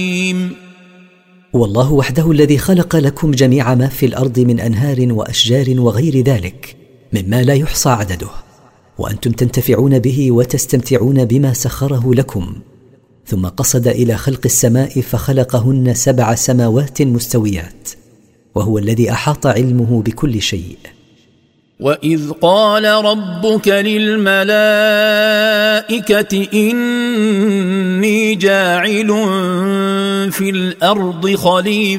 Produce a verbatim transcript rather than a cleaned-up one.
والله وحده الذي خلق لكم جميع ما في الأرض من أنهار وأشجار وغير ذلك مما لا يحصى عدده، وأنتم تنتفعون به وتستمتعون بما سخره لكم. ثم قصد إلى خلق السماء فخلقهن سبع سماوات مستويات، وهو الذي أحاط علمه بكل شيء. وإذ قال ربك للملائكة إني جاعل في الأرض خليفة